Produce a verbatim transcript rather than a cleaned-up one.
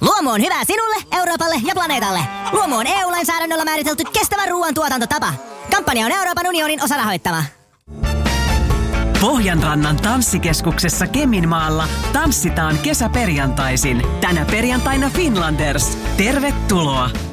Luomu on hyvä sinulle, Euroopalle ja planeetalle. Luomu on E U-lainsäädännöllä määritelty kestävän ruoan tuotantotapa. Kampanja on Euroopan unionin osarahoittama. Pohjanrannan tanssikeskuksessa Keminmaalla tanssitaan kesäperjantaisin. Tänä perjantaina Finlanders. Tervetuloa!